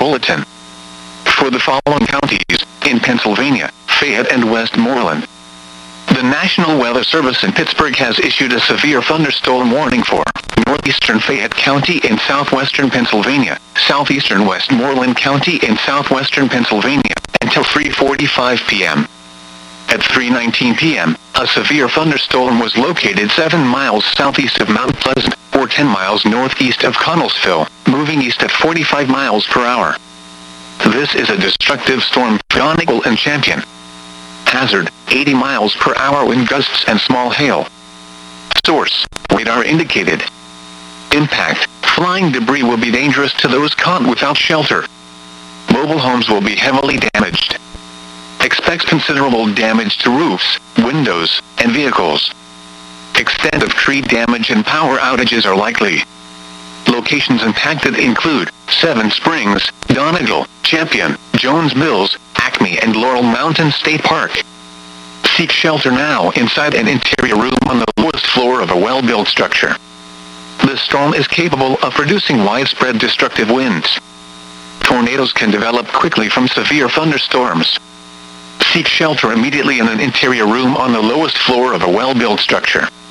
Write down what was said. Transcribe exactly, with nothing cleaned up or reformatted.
bulletin. For the following counties, in Pennsylvania, Fayette and Westmoreland. The National Weather Service in Pittsburgh has issued a severe thunderstorm warning for northeastern Fayette County in southwestern Pennsylvania, southeastern Westmoreland County in southwestern Pennsylvania, until three forty-five p m At three nineteen p m, a severe thunderstorm was located seven miles southeast of Mount Pleasant, or ten miles northeast of Connellsville, moving east at forty-five miles per hour. This is a destructive storm for Donegal and Champion. Hazard, eighty miles per hour wind gusts and small hail. Source, radar indicated. Impact, flying debris will be dangerous to those caught without shelter. Mobile homes will be heavily damaged. Expect considerable damage to roofs, windows, and vehicles. Extent of tree damage and power outages are likely. Locations impacted include Seven Springs, Donegal, Champion, Jones Mills, Acme, and Laurel Mountain State Park. Seek shelter now inside an interior room on the lowest floor of a well-built structure. The storm is capable of producing widespread destructive winds. Tornadoes can develop quickly from severe thunderstorms. Seek shelter immediately in an interior room on the lowest floor of a well-built structure.